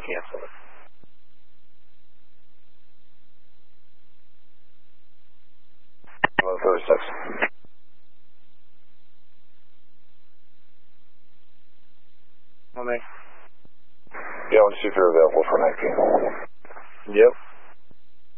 cancel it. Hello, 36. On me. Yeah, I want to see if you're available for 19. Yep.